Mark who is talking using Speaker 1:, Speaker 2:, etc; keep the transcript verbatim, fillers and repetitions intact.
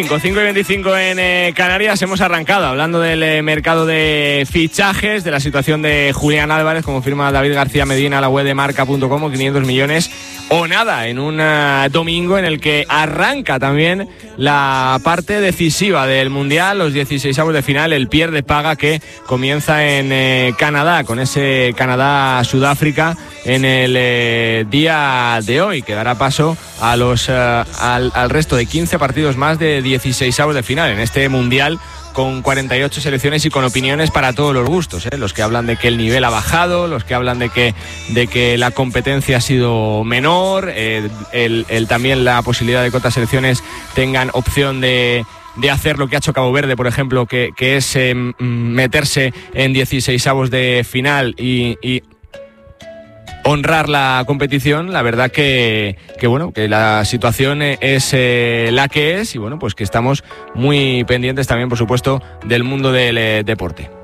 Speaker 1: cinco y veinticinco en eh, Canarias. Hemos arrancado hablando del eh, mercado de fichajes, de la situación de Julián Álvarez, como firma David García Medina a la web de marca punto com, quinientos millones o nada, en un uh, domingo en el que arranca también la parte decisiva del Mundial, los dieciseisavos de final, el pierde paga que comienza en eh, Canadá, con ese Canadá-Sudáfrica en el eh, día de hoy, que dará paso a los uh, al, al resto de quince partidos más de dieciseisavos de final en este Mundial, con cuarenta y ocho selecciones y con opiniones para todos los gustos, ¿eh? Los que hablan de que el nivel ha bajado, los que hablan de que, de que la competencia ha sido menor, eh, el, el, también la posibilidad de que otras selecciones tengan opción de, de hacer lo que ha hecho Cabo Verde, por ejemplo, que, que es eh, meterse en dieciseisavos de final y... y honrar la competición. La verdad que, que bueno, que la situación es eh, la que es, y bueno, pues que estamos muy pendientes también, por supuesto, del mundo del eh, deporte.